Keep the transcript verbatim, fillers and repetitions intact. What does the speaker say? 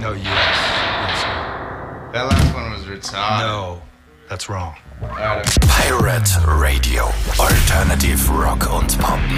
Oh, yes. Yes, sir. That last one was retarded. No, that's wrong. Alright. Pirate Radio. Alternative Rock und Pop